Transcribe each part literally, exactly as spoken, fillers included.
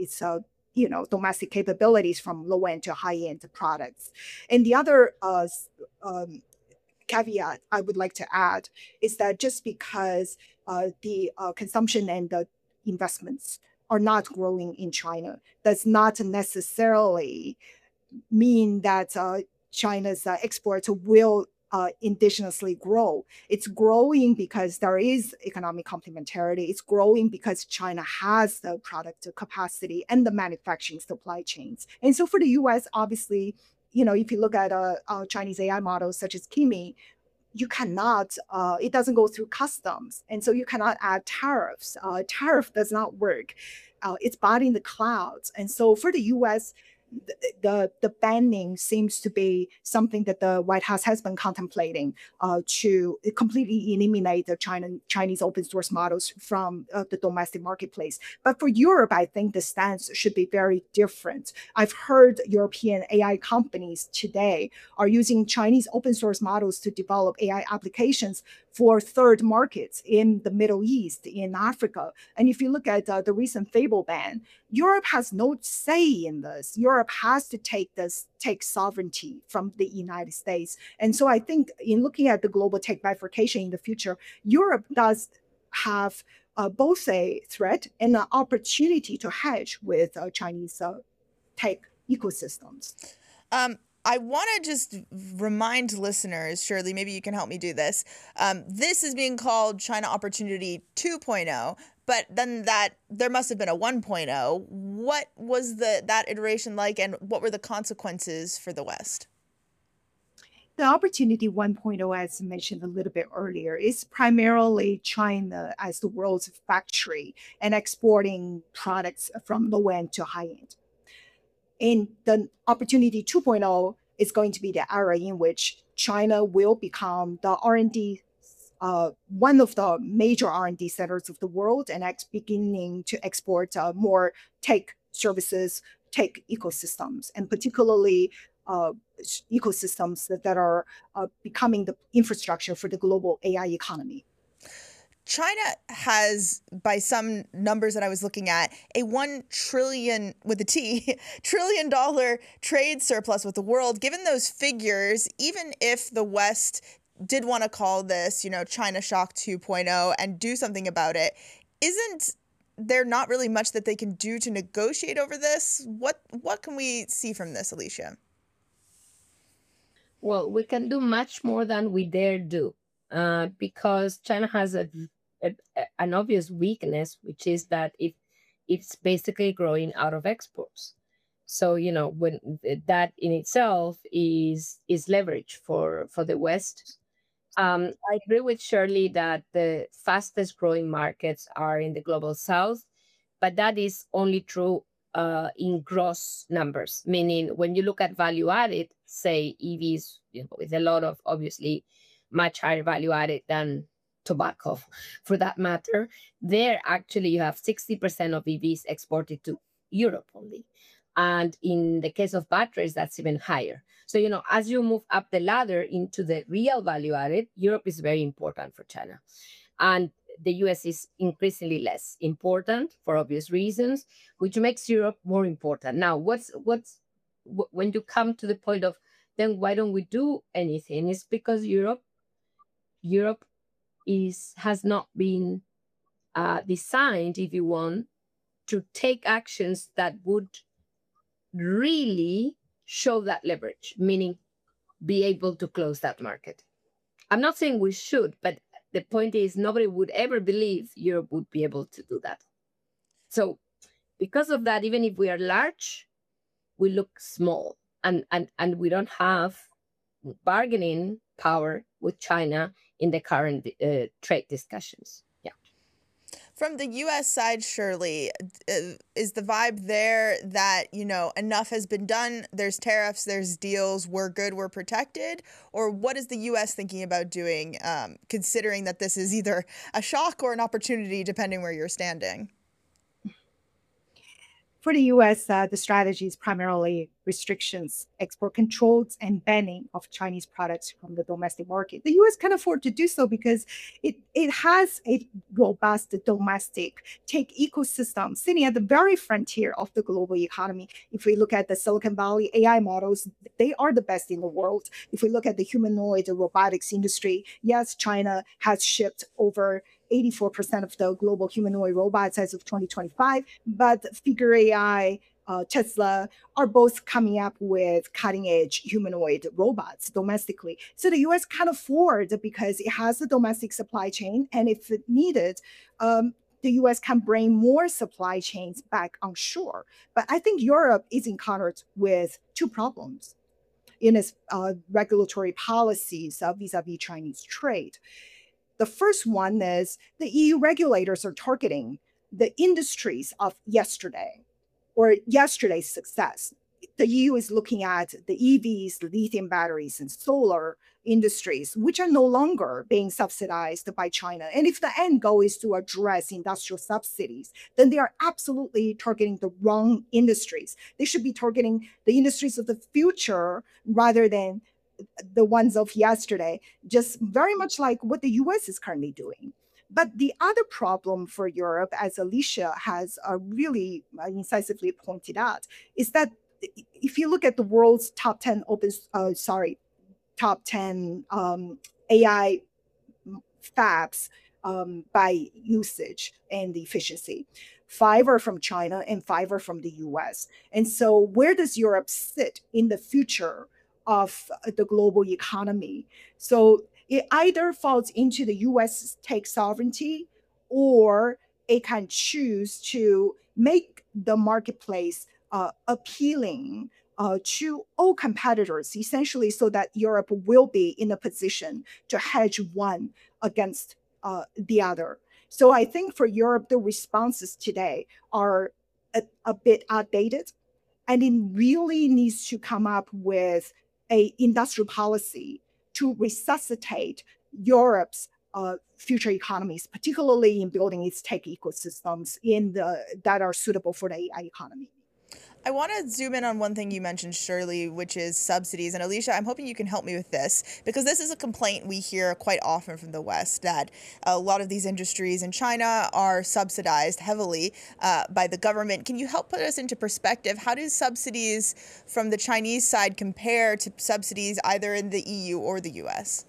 its uh, you know, domestic capabilities from low end to high end products. And the other uh, um, caveat I would like to add is that just because uh, the uh, consumption and the investments are not growing in China does not necessarily mean that uh, China's uh, exports will uh, indigenously grow. It's growing because there is economic complementarity. It's growing because China has the product capacity and the manufacturing supply chains. And so for the U S, obviously, you know, if you look at uh, uh, Chinese A I models such as Kimi, you cannot, uh, it doesn't go through customs. And so you cannot add tariffs. Uh, tariff does not work. Uh, it's bought in the clouds. And so for the U S, the, the, the banning seems to be something that the White House has been contemplating uh, to completely eliminate the China, Chinese open source models from uh, the domestic marketplace. But for Europe, I think the stance should be very different. I've heard European A I companies today are using Chinese open source models to develop A I applications for third markets in the Middle East, in Africa. And if you look at uh, the recent Fable ban, Europe has no say in this. Europe has to take this, take sovereignty from the United States. And so I think in looking at the global tech bifurcation in the future, Europe does have uh, both a threat and an opportunity to hedge with uh, Chinese uh, tech ecosystems. Um, I want to just remind listeners, Shirley, maybe you can help me do this. Um, this is being called China Opportunity two point oh, but then that there must have been a one point oh. What was the that iteration like, and what were the consequences for the West? The Opportunity one point oh, as mentioned a little bit earlier, is primarily China as the world's factory and exporting products from low end to high end. And the Opportunity two point oh is going to be the era in which China will become the R and D, uh, one of the major R and D centers of the world, and ex- beginning to export uh, more tech services, tech ecosystems, and particularly uh, ecosystems that, that are uh, becoming the infrastructure for the global A I economy. China has, by some numbers that I was looking at, a one trillion with a T trillion dollar trade surplus with the world. Given those figures, even if the West did want to call this, you know, China Shock two point oh and do something about it, isn't there not really much that they can do to negotiate over this? What what can we see from this, Alicia? Well, we can do much more than we dare do, uh, because China has a, a, an obvious weakness, which is that it it's basically growing out of exports. So you know when that in itself is is leverage for for the West. Um, I agree with Shirley that the fastest growing markets are in the global South, but that is only true uh, in gross numbers, meaning when you look at value added, say E Vs, you know, with a lot of obviously much higher value added than tobacco for that matter, there actually you have sixty percent of E Vs exported to Europe only. And in the case of batteries, that's even higher. So, you know, as you move up the ladder into the real value added, Europe is very important for China. And the U S is increasingly less important for obvious reasons, which makes Europe more important. Now, what's what's wh- when you come to the point of then why don't we do anything? It's because Europe Europe is has not been uh, designed, if you want, to take actions that would really show that leverage, meaning be able to close that market. I'm not saying we should, but the point is nobody would ever believe Europe would be able to do that. So because of that, even if we are large, we look small and, and, and we don't have bargaining power with China in the current uh, trade discussions. Yeah. From the U S side, Shirley, uh, is the vibe there that, you know, enough has been done, there's tariffs, there's deals, we're good, we're protected? Or what is the U S thinking about doing, um, considering that this is either a shock or an opportunity, depending where you're standing? For the U S, uh, the strategy is primarily restrictions, export controls, and banning of Chinese products from the domestic market. The U S can afford to do so because it, it has a robust domestic tech ecosystem sitting at the very frontier of the global economy. If we look at the Silicon Valley A I models, they are the best in the world. If we look at the humanoid robotics industry, yes, China has shipped over eighty-four percent of the global humanoid robots as of twenty twenty-five, but Figure A I, uh, Tesla are both coming up with cutting edge humanoid robots domestically. So the U S can afford because it has a domestic supply chain, and if it needed, um, the U S can bring more supply chains back on shore. But I think Europe is encountered with two problems in its uh, regulatory policies uh, vis-a-vis Chinese trade. The first one is the E U regulators are targeting the industries of yesterday or yesterday's success. The E U is looking at the E Vs, the lithium batteries, and solar industries, which are no longer being subsidized by China. And if the end goal is to address industrial subsidies, then they are absolutely targeting the wrong industries. They should be targeting the industries of the future rather than the ones of yesterday, just very much like what the U S is currently doing. But the other problem for Europe, as Alicia has uh, really uh, incisively pointed out, is that if you look at the world's top ten open, uh, sorry, top ten um, A I fabs um, by usage and efficiency, five are from China and five are from the U S. And so, where does Europe sit in the future of the global economy? So, it either falls into the U S tech sovereignty, or it can choose to make the marketplace uh, appealing uh, to all competitors, essentially, so that Europe will be in a position to hedge one against uh, the other. So I think for Europe, the responses today are a, a bit outdated, and it really needs to come up with a industrial policy to resuscitate Europe's uh, future economies, particularly in building its tech ecosystems in the that are suitable for the A I economy. I want to zoom in on one thing you mentioned, Shirley, which is subsidies. And Alicia, I'm hoping you can help me with this, because this is a complaint we hear quite often from the West, that a lot of these industries in China are subsidized heavily uh, by the government. Can you help put us into perspective? How do subsidies from the Chinese side compare to subsidies either in the E U or the U S?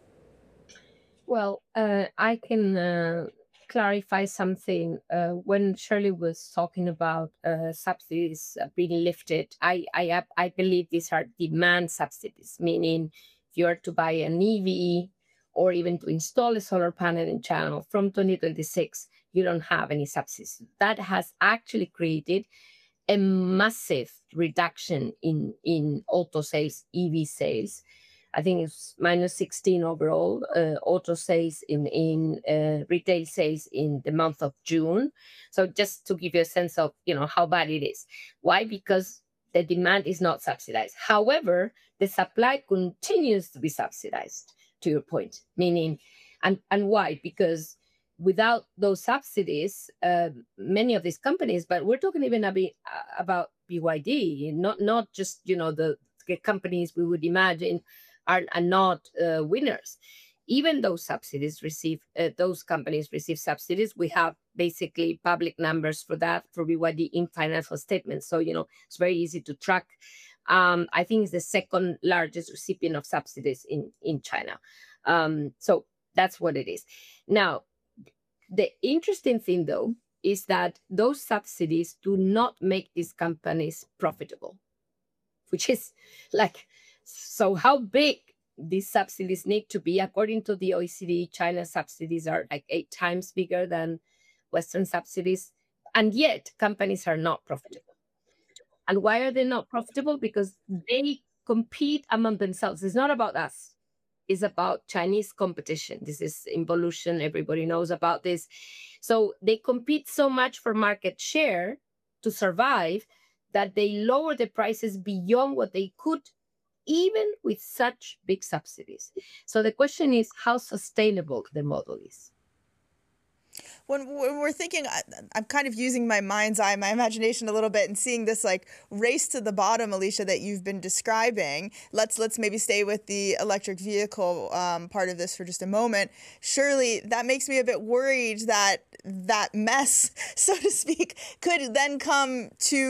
Well, uh, I can uh, clarify something. Uh, when Shirley was talking about uh, subsidies uh, being lifted, I, I I believe these are demand subsidies, meaning if you are to buy an E V or even to install a solar panel in China from twenty twenty-six, you don't have any subsidies. That has actually created a massive reduction in, in auto sales, E V sales. I think it's minus sixteen overall uh, auto sales in, in uh, retail sales in the month of June. So just to give you a sense of, you know, how bad it is. Why? Because the demand is not subsidized. However, the supply continues to be subsidized, to your point, meaning, and, and why? Because without those subsidies, uh, many of these companies, but we're talking even a bit about B Y D, not, not just, you know, the, the companies we would imagine are, are not uh, winners. Even those subsidies receive, uh, those companies receive subsidies. We have basically public numbers for that, for B Y D in financial statements. So, you know, it's very easy to track. Um, I think it's the second largest recipient of subsidies in, in China. Um, so that's what it is. Now, the interesting thing, though, is that those subsidies do not make these companies profitable, which is like, so how big these subsidies need to be? According to the O E C D, China's subsidies are like eight times bigger than Western subsidies, and yet companies are not profitable. And why are they not profitable? Because they compete among themselves. It's not about us. It's about Chinese competition. This is involution. Everybody knows about this. So they compete so much for market share to survive that they lower the prices beyond what they could, even with such big subsidies. So the question is how sustainable the model is. when, when we're thinking, I, I'm kind of using my mind's eye, my imagination a little bit, and seeing this like race to the bottom, Alicia, that you've been describing. Let's let's maybe stay with the electric vehicle um, part of this for just a moment. Surely that makes me a bit worried that that mess, so to speak, could then come to